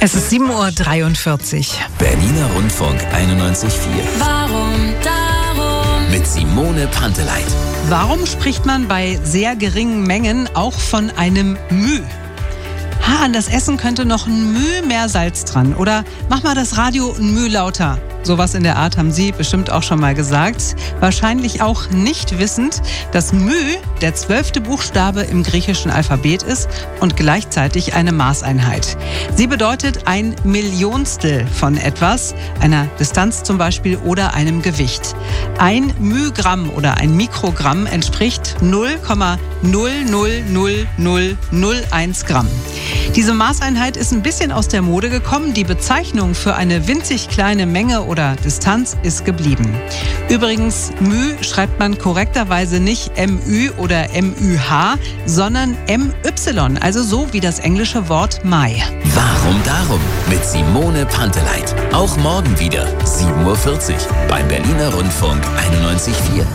Es ist 7:43 Uhr. Berliner Rundfunk 91,4. Warum darum? Mit Simone Panteleit. Warum spricht man bei sehr geringen Mengen auch von einem Müh? An das Essen könnte noch ein Müh mehr Salz dran. Oder mach mal das Radio ein Müh lauter. Sowas in der Art haben Sie bestimmt auch schon mal gesagt. Wahrscheinlich auch nicht wissend, dass Müh der 12. Buchstabe im griechischen Alphabet ist und gleichzeitig eine Maßeinheit. Sie bedeutet ein Millionstel von etwas, einer Distanz zum Beispiel oder einem Gewicht. Ein Mühgramm oder ein Mikrogramm entspricht 0,0000001 Gramm. Diese Maßeinheit ist ein bisschen aus der Mode gekommen. Die Bezeichnung für eine winzig kleine Menge oder Distanz ist geblieben. Übrigens, Müh schreibt man korrekterweise nicht MÜ oder MÜH, sondern MY, also so wie das englische Wort Mai. Warum darum? Mit Simone Panteleit. Auch morgen wieder 7:40 Uhr beim Berliner Rundfunk 91,4.